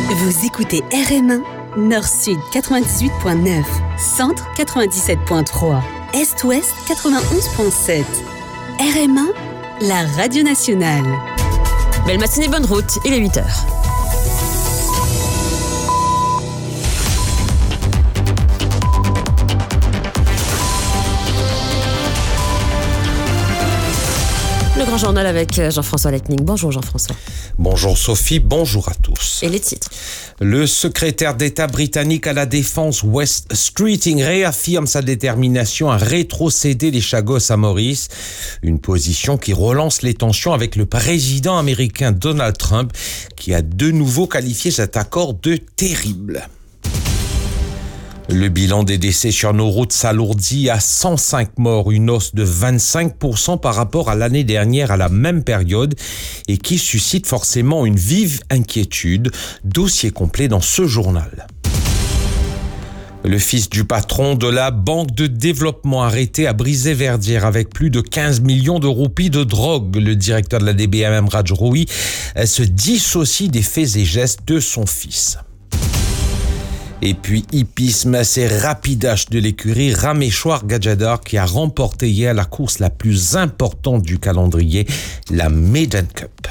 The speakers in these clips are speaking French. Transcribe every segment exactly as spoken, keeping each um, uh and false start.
Vous écoutez R M un, Nord-Sud quatre-vingt-dix-huit point neuf, Centre quatre-vingt-dix-sept point trois, Est-Ouest quatre-vingt-onze point sept. R M un, la radio nationale. Belle matinée, bonne route, il est huit heures. Le grand journal avec Jean-François Letning. Bonjour Jean-François. Bonjour Sophie, bonjour à tous. Et les titres. Le secrétaire d'État britannique à la Défense, Wes Streeting, réaffirme sa détermination à rétrocéder les Chagos à Maurice. Une position qui relance les tensions avec le président américain Donald Trump, qui a de nouveau qualifié cet accord de terrible. Le bilan des décès sur nos routes s'alourdit à cent cinq morts, une hausse de vingt-cinq pour cent par rapport à l'année dernière à la même période et qui suscite forcément une vive inquiétude. Dossier complet dans ce journal. Le fils du patron de la Banque de développement arrêté à Brisay-Verdière avec plus de quinze millions de roupies de drogue. Le directeur de la D B M M, Raj Roui, se dissocie des faits et gestes de son fils. Et puis, hippisme, c'est Rapidash de l'écurie Raméchoir Gajadar qui a remporté hier la course la plus importante du calendrier, la Maiden Cup.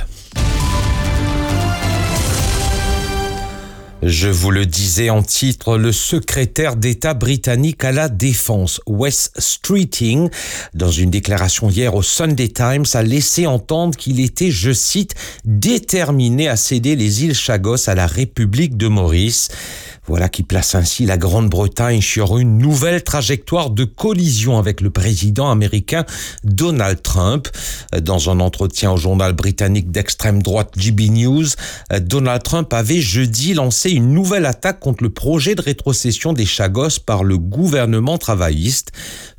Je vous le disais en titre, le secrétaire d'État britannique à la Défense, Wes Streeting, dans une déclaration hier au Sunday Times, a laissé entendre qu'il était, je cite, déterminé à céder les îles Chagos à la République de Maurice. Voilà qui place ainsi la Grande-Bretagne sur une nouvelle trajectoire de collision avec le président américain Donald Trump. Dans un entretien au journal britannique d'extrême droite G B News, Donald Trump avait jeudi lancé une nouvelle attaque contre le projet de rétrocession des Chagos par le gouvernement travailliste.